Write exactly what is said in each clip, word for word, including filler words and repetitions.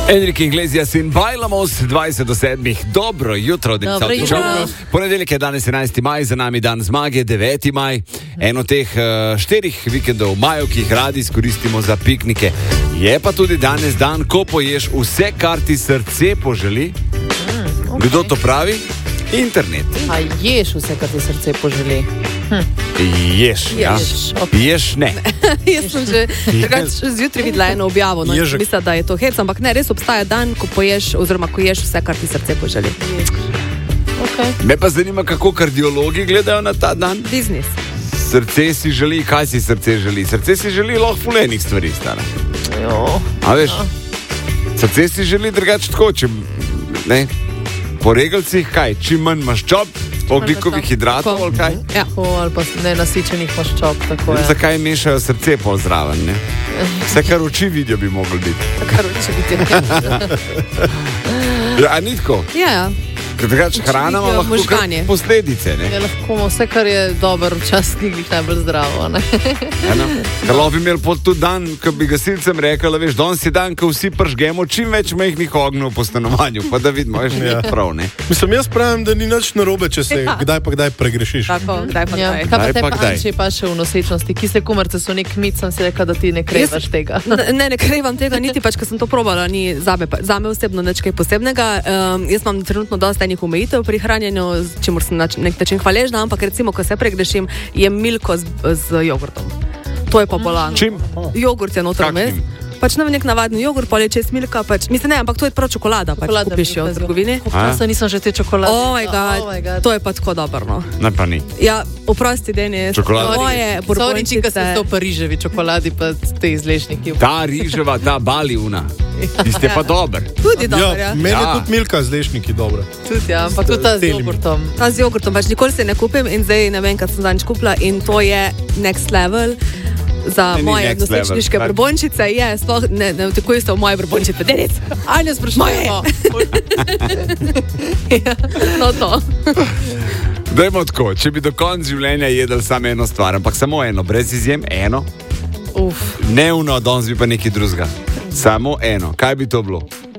Enrique Iglesias in Bailamos, dvajset do sedmih. Dobro jutro, Dobro jutro. Ponedeljek je danes enajsti maj, za nami dan zmage, deveti maj. En od teh uh, štirih vikendov v maju, ki jih radi izkoristimo za piknike. Je pa tudi danes dan, ko poješ vse, kar ti srce poželi. Mm, okay. Kdo to pravi? Internet. A ješ vse, kar ti srce poželi? Hm. Ješ, ja. Okay. Ješ, ne. Jaz sem že zjutraj videla eno objavo, no, mislim, da je to hec, ampak ne, res obstaja dan, ko poješ, oziroma ko ješ vse, kar ti srce poželi. Okay. Me pa zanima, kako kardiologi gledajo na ta dan. Biznis. Srce si želi, kaj si srce želi? Srce si želi lahko fulenih stvari, stara. Jo. A veš, srce si želi drugače tako, če ne, po regalcih kaj, čim manj maščob, ogljikovih hidratov ali kaj? Ja. O, ali pa nenasičenih maščob, tako je. Zakaj mešajo srce pol zraven, ne? Vse, kar oči vidijo, bi mogli biti. Kar oči vidijo. Ja, a ni tako? Ja, ja. Ker drugače hrana ima lahko kar posledice, ne? Je lahko vse, kar je dobro, včasih ni glih najbolj zdravo, ne? Ano, ker lahko bi imeli pod tudi dan, ko bi gasilcem rekla, veš, danes je dan, ko vsi pržgemo čim več majhnih ognjev po stanovanju, pa da vidimo, veš, ja. Prav, ne? Mislim, jaz pravim, da ni nič narobe, če se ja. kdaj pa kdaj pregrešiš. Tako, kdaj pa ja. kdaj. Kaj pa te pa pa Anči pa še v nosečnosti? Kisle kumarce so nek mit, sem si rekla, da ti ne krevaš tega. Ne, ne krevam tega, niti pač, ker sem to probala, ni zame, zame osebno nič kaj posebnega. Um, jaz imam trenutno dosti enih omejitev pri hranjenju, čemu sem na nek način hvaležna, ampak recimo, ko se pregrešim, jem milko z, z jogurtom. To je pa bolano. Čim? Jogurt je noter vmes. Pač ne nek navadni jogurt, pa leče smilka, pač, mislim ne, ampak to je prav čokolada, pač Čokolada, kupiš jo v trgovini. Časa nisem že te čokolade. Oh my god, oh my god. to je pa tako dobro, no. Ne, pa ni. Ja, oprosti, Denis. Čokolada. Moje Sorry, čika borbončice. se to pa riževi čokoladi, pa te izlešniki. Ta riževa, ta baliuna, tiste pa dober. Tudi dobro, ja. Ja, meni je Ja. tudi milka z lešniki dobra. Tudi, ja, ampak tudi ta z Celimi. jogurtom. Ta z jogurtom, pač nikoli se ne kupim in zdaj ne vem, kaj sem zadnjič kupila in to je next level. Za Ne, ni moje next nosečniške level. brbončice je, sploh ne, ne tako ste v moje brbončice. Denis, Anja, sprašujemo. ja, no to. Dajmo tako, če bi do konca življenja jedel samo eno stvar, ampak samo eno, brez izjem, eno, Uf. ne uno, danes bi pa nekaj drugega. Samo eno, kaj bi to bilo?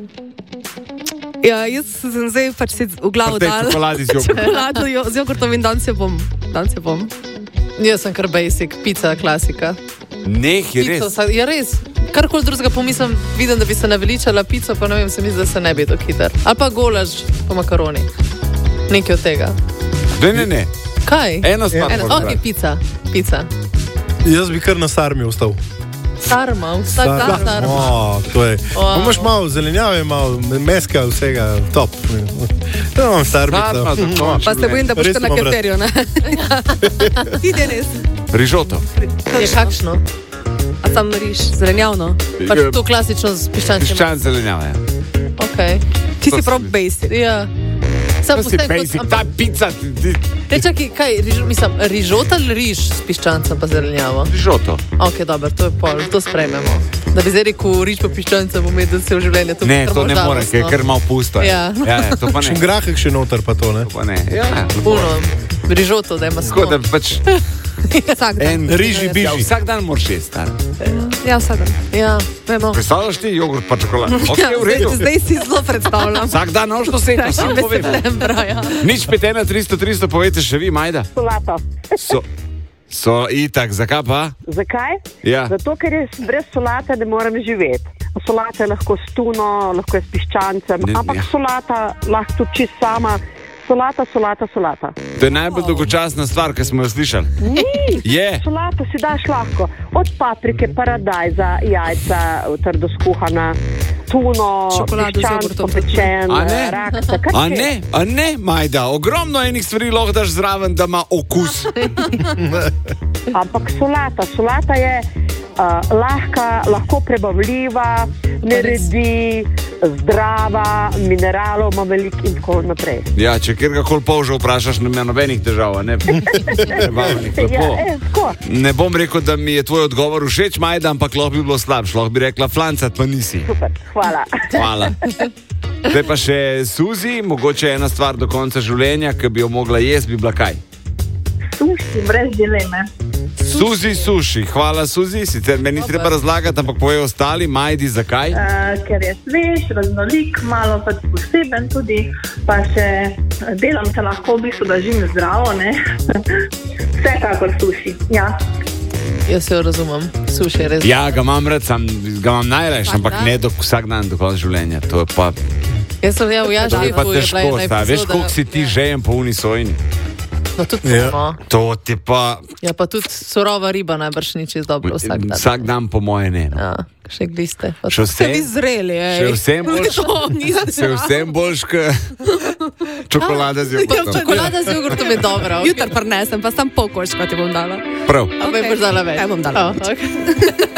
Ja, jaz sem zdaj pač si v glavo Pa tej dala. čokoladi z jogurtom. Čokolado jo, z jogurtom in danes jo bom. Danes jo bom. Jaz sem kar basic, pizza, klasika. Neh, je res. Pico, sa- ja, res. Karkoli drugega pomislim, vidim, da bi se naveličala pico, pa ne vem, se mi zdi, da se ne bi to hiter. Ali pa golaž po makaroni. Nekaj od tega. Ne, ne, ne. Kaj? Eno stvar. Eno, moraš ok, brati. pica. Pica. Jaz bi kar na sarmi ostal. Sarma, vsak dan sarma. O, to je. Wow. Imaš malo zelenjave, malo meska, vsega, top. To imam sarmico. Sarma za konec Pa se bojim, da boš Res kar na imam rad. kefterju, ne? Ti, Denis. Rižoto. Je kakšno? A sam riž, zelenjavno. Pač to klasično z piščančjem. Piščan zelenjave. Ok. Ti si To prav si- basic. Ja. Sam To si postaj kot- basic, ampak- ta pica, ti- ti- Te čakaj, kaj, riž, mislim, rižot ali riž s piščancem pa zelenjavo? rižoto. Ok, dobro, to je pol, to sprejmemo. Da bi zdaj rekel riž pa piščancem umeti vse v življenje. To bi Ne, kar to ne malo more, ker je žalostno. kar malo pusto. je. Ja. Ja, ja, to pa Še ne. grahek še noter pa to, ne? To pa ne. Ja, Puno, rižoto, da ima tako da skoro. pač Vsak dan. en Riži, Ja, biži. vsak dan moraš jesti, star. Ja, vsak dan. Ja, vemo. Predstavljaš ti jogurt pa čokolado? Ok, Ja, v redu. zdaj, zdaj si zelo predstavljam. Vsak dan noš dosegati, samo povem. Septembra, ja. Nič pet ena tristo tristo, povejte še vi, Majda. Solato. So, so itak, zakaj pa? Zakaj? Ja. Zato, ker jaz brez solate ne morem živeti. Solata je lahko s tuno, lahko je s piščancem, Ne, ampak ja. solata lahko tudi čist sama. Solata, solata, solata. To je najbolj dolgočasna stvar, ki smo jo slišali. Ni! Je. Solato si daš lahko. Od paprike, paradajza, jajca, trdo skuhana, tuno, Čokolado z piščanc jogurtom. popečen, A ne? rakca. kar A kje. ne, a ne, Majda, ogromno enih stvari lahko daš zraven, da ima okus. Ampak solata, solata je uh, lahka, lahko prebavljiva, ne redi, zdrava, mineralov ima veliko in tako naprej. Ja, če kjerkoli polža vprašaš, ne ima nobenih težav, a ne? Prebavnih, Ja, lepo. e, tako. Ne bom rekel, da mi je tvoj odgovor všeč, Majda, ampak lahko bi bilo slabš. Lahko bi rekla, flancat pa nisi. Super, hvala. Hvala. Zdaj pa še Suzi, mogoče ena stvar do konca življenja, ki bi jo mogla jesti, bi bila kaj? Suši, brez dileme. Suzi suši, hvala Suzi, sicer meni ni treba razlagati, ampak povejo ostali, Majdi, zakaj? Uh, ker je svež, raznolik, malo pač poseben tudi, pa še delam se lahko v bistvu, da živim zdravo, ne? Vsekakor suši, ja. Jaz se jo razumem, suši je res. Ja, ga imam rad, sam, ga imam najrajši, ampak ne do, vsak dan do konca življenja, to je pa, Jaz sem ja, v to je Jažniku. pa težko, sta. Veš, koliko si ti žejen po uni sojni? No, tudi Ja. to, no. To ti pa Ja, pa tudi surova riba najbrž ni čisto dobro vsak dan. vsak dan po moje ne. No. Ja, še gliste. Pa Še Ste vi vsem, zreli, ej. še vsem boljš, To nisem še vsem boljš, k čokolada z jogurtom. čokolada z jogurtom je dobra. Okay. Jutri prinesem, pa sam pol koščka ti bom dala. Prav. A pa je boš dala več. Ja, bom dala Oh, več. okay.